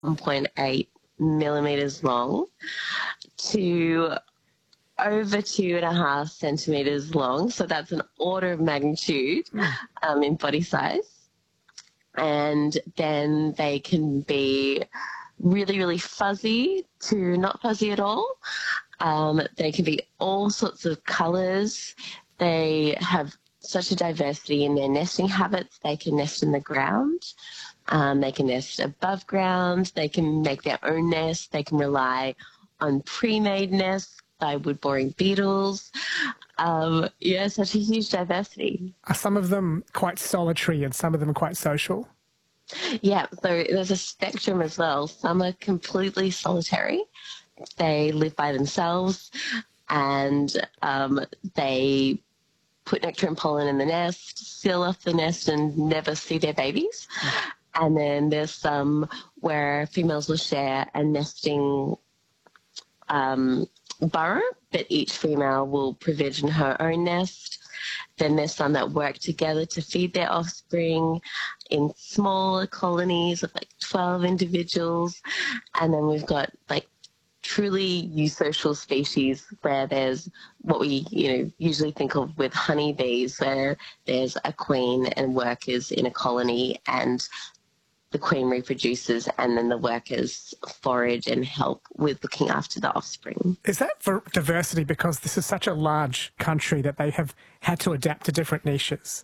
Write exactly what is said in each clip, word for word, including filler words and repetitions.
one point eight millimetres long to over two and a half centimetres long. So that's an order of magnitude um, in body size. And then they can be really, really fuzzy to not fuzzy at all. Um, they can be all sorts of colours. They have such a diversity in their nesting habits. They can nest in the ground. Um, they can nest above ground. They can make their own nest. They can rely on pre-made nests by wood-boring beetles. Um, yeah, such a huge diversity. Are some of them quite solitary and some of them quite social? Yeah, so there's a spectrum as well. Some are completely solitary. They live by themselves and um, they put nectar and pollen in the nest, seal off the nest and never see their babies. And then there's some where females will share a nesting um, burrow, but each female will provision her own nest. Then there's some that work together to feed their offspring in smaller colonies of like twelve individuals. And then we've got like truly eusocial species where there's what we, you know, usually think of with honeybees, where there's a queen and workers in a colony and the queen reproduces and then the workers forage and help with looking after the offspring. Is that for diversity because this is such a large country that they have had to adapt to different niches?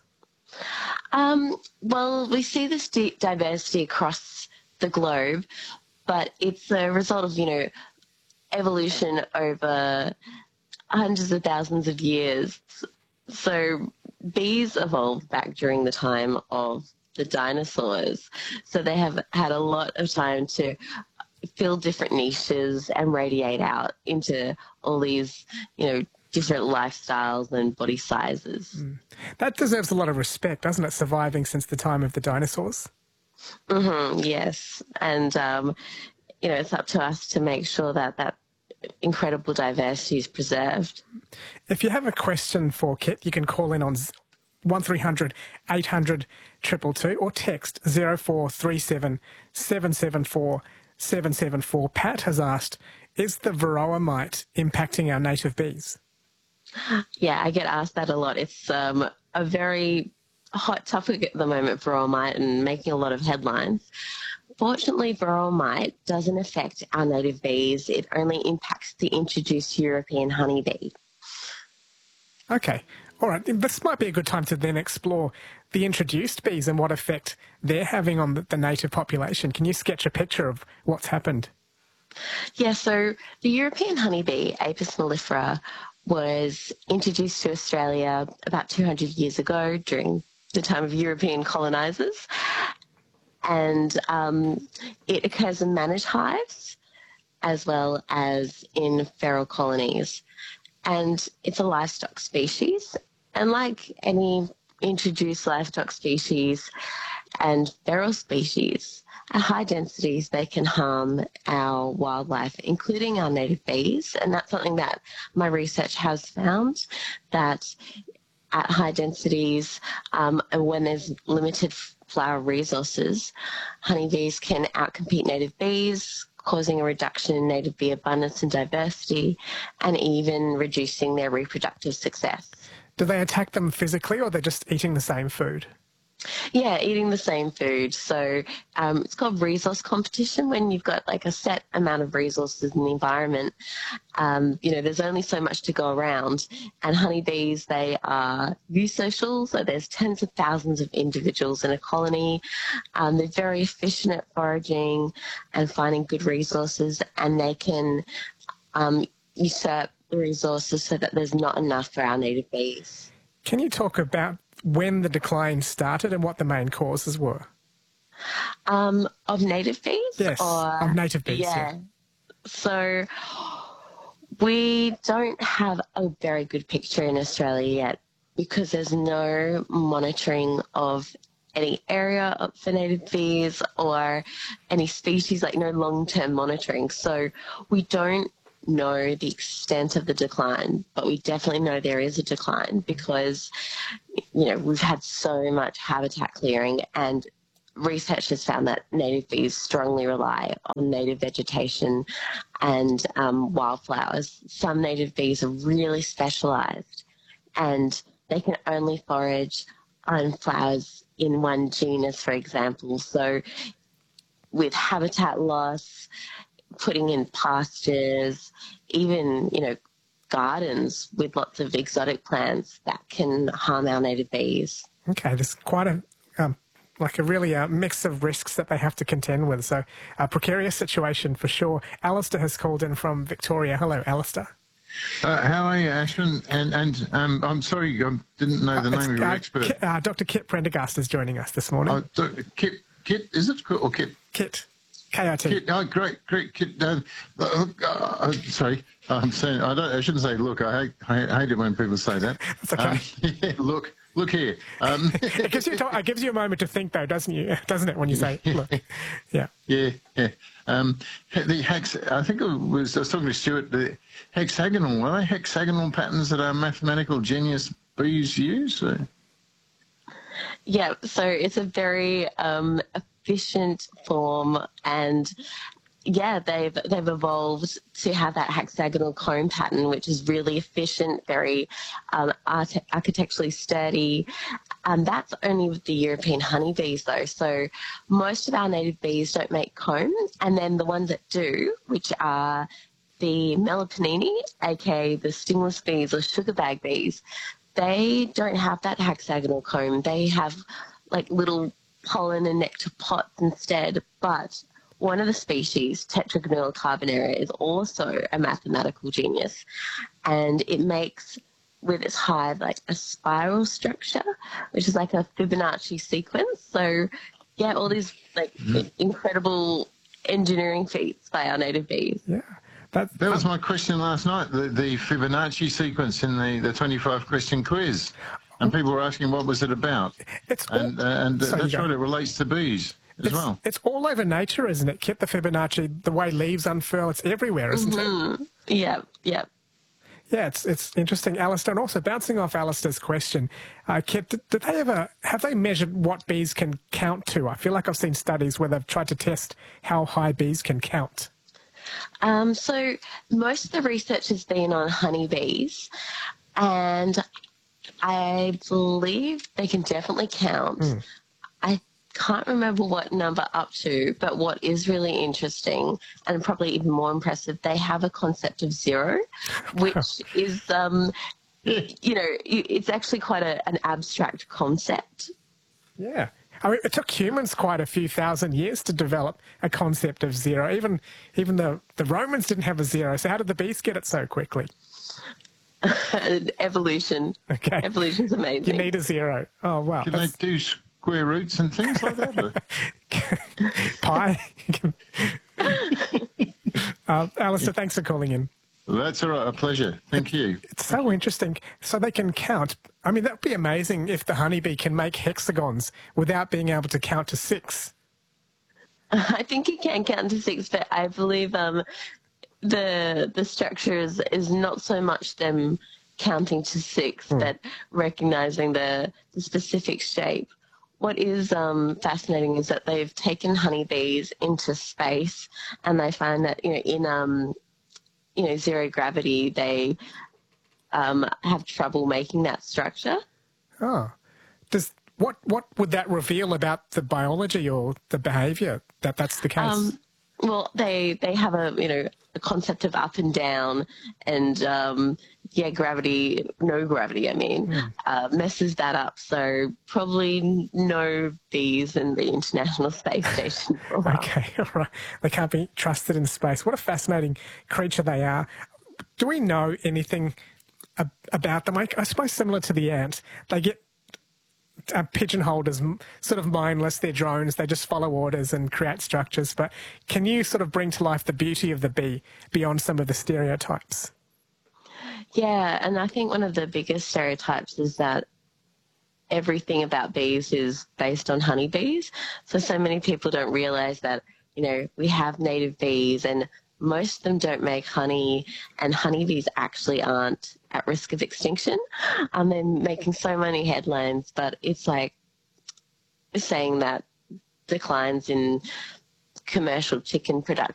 Um, well, we see this deep diversity across the globe, but it's a result of, you know, evolution over hundreds of thousands of years. So bees evolved back during the time of the dinosaurs. So they have had a lot of time to fill different niches and radiate out into all these, you know, different lifestyles and body sizes. Mm. That deserves a lot of respect, doesn't it, surviving since the time of the dinosaurs? Mm-hmm, yes. And, um, you know, it's up to us to make sure that that incredible diversity is preserved. If you have a question for Kit, you can call in on one three hundred eight hundred two two two or text zero four three seven seven seven four seven seven four. Pat has asked, is the varroa mite impacting our native bees? Yeah, I get asked that a lot. It's um, a very hot topic at the moment, varroa mite, and making a lot of headlines. Fortunately, varroa mite doesn't affect our native bees. It only impacts the introduced European honeybee. Okay. All right. This might be a good time to then explore the introduced bees and what effect they're having on the, the native population. Can you sketch a picture of what's happened? Yeah, so the European honeybee, Apis mellifera, was introduced to Australia about two hundred years ago during the time of European colonisers. And um, it occurs in managed hives as well as in feral colonies. And it's a livestock species. And like any introduced livestock species and feral species, at high densities they can harm our wildlife, including our native bees. And that's something that my research has found, that at high densities um, and when there's limited flower resources, honeybees can outcompete native bees, causing a reduction in native bee abundance and diversity, and even reducing their reproductive success. Do they attack them physically, or they're just eating the same food? Yeah, eating the same food. So um, it's called resource competition. When you've got like a set amount of resources in the environment, um, you know, there's only so much to go around. And honeybees, they are eusocial, so there's tens of thousands of individuals in a colony. Um, they're very efficient at foraging and finding good resources, and they can um, usurp the resources so that there's not enough for our native bees. Can you talk about when the decline started and what the main causes were? Um, of native bees? Yes, or, of native bees, yeah. yeah. So we don't have a very good picture in Australia yet because there's no monitoring of any area for native bees or any species, like no long-term monitoring. So we don't know the extent of the decline, but we definitely know there is a decline because, you know, we've had so much habitat clearing and research has found that native bees strongly rely on native vegetation and um, wildflowers. Some native bees are really specialised and they can only forage on flowers in one genus, for example. So with habitat loss, putting in pastures, even, you know, gardens with lots of exotic plants, that can harm our native bees. Okay, there's quite a, um, like a really uh, mix of risks that they have to contend with. So a precarious situation for sure. Alistair has called in from Victoria. Hello, Alistair. Uh, how are you, Ashwin? And and um, I'm sorry, I didn't know the Uh, name it's, of your uh, expert. Kit, uh, Doctor Kit Prendergast is joining us this morning. Oh, do- Kit, Kit, is it or Kit? Kit, K I T. Kit, oh, great, great, Kit. Uh, uh, uh, sorry, I'm saying I don't. I shouldn't say look. I hate, I hate it when people say that. That's okay. Um, yeah, look, look here. Um, It gives you a to- it gives you a moment to think, though, doesn't you? Doesn't it? When you say, "Look," yeah, yeah, yeah. Um, the hex. I think it was. I was talking to Stuart. The hexagonal. Are they hexagonal patterns that our mathematical genius bees use? Uh, Yeah, so it's a very um, efficient form, and yeah, they've they've evolved to have that hexagonal comb pattern, which is really efficient, very um, art- architecturally sturdy. And that's only with the European honeybees, though. So most of our native bees don't make combs, and then the ones that do, which are the Melapanini, aka the stingless bees or sugar bag bees, they don't have that hexagonal comb. They have like little pollen and nectar pots instead. But one of the species, Tetragonella carbonara, is also a mathematical genius, and it makes with its hive like a spiral structure, which is like a Fibonacci sequence. So yeah, all these like mm-hmm. incredible engineering feats by our native bees. Yeah. That's, that was my question last night, the, the Fibonacci sequence in the, the twenty-five question quiz. And people were asking what was it about. It's all, and uh, and so that's right, it relates to bees as it's, well. It's all over nature, isn't it, Kit? The Fibonacci, the way leaves unfurl, it's everywhere, isn't mm-hmm. it? Yeah, yeah. Yeah, it's it's interesting, Alistair. And also bouncing off Alistair's question, uh, Kit, did, did they ever, have they measured what bees can count to? I feel like I've seen studies where they've tried to test how high bees can count. Um, so most of the research has been on honeybees, and I believe they can definitely count. Mm. I can't remember what number up to, but what is really interesting and probably even more impressive, they have a concept of zero, which is, um, you know, it's actually quite a, an abstract concept. Yeah. I mean, it took humans quite a few thousand years to develop a concept of zero. Even even the, the Romans didn't have a zero. So how did the bees get it so quickly? Evolution. Okay. Evolution's amazing. You need a zero. Oh, wow. Can they do square roots and things like that? Pi. uh, Alistair, thanks for calling in. That's all right, a pleasure. Thank you. It's so interesting. So they can count. I mean, that would be amazing if the honeybee can make hexagons without being able to count to six. I think it can count to six, but I believe um, the the structure is, is not so much them counting to six, hmm. but recognizing the, the specific shape. What is um, fascinating is that they've taken honeybees into space, and they find that, you know, in um, you know, zero gravity, they um, have trouble making that structure. Oh, does what what would that reveal about the biology or the behaviour that that's the case? Um, well, they they have a you know a concept of up and down, and um, yeah, gravity, no gravity. I mean, mm. uh, messes that up. So probably no bees in the International Space Station. For a while. Okay, all right. They can't be trusted in space. What a fascinating creature they are. Do we know anything ab- about them? I, I suppose similar to the ant, they get uh, pigeonholed as m- sort of mindless. They're drones. They just follow orders and create structures. But can you sort of bring to life the beauty of the bee beyond some of the stereotypes? Yeah, and I think one of the biggest stereotypes is that everything about bees is based on honeybees. So, so many people don't realise that, you know, we have native bees and most of them don't make honey, and honeybees actually aren't at risk of extinction. Um, they're making so many headlines, but it's like saying that declines in commercial chicken production